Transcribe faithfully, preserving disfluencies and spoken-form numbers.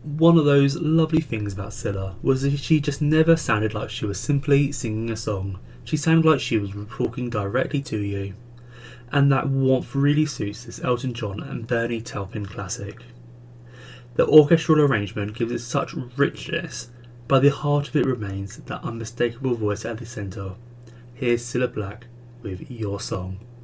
One of those lovely things about Cilla was that she just never sounded like she was simply singing a song. She sounded like she was talking directly to you. And that warmth really suits this Elton John and Bernie Taupin classic. The orchestral arrangement gives it such richness, but the heart of it remains that unmistakable voice at the centre. Here's Cilla Black with Your Song.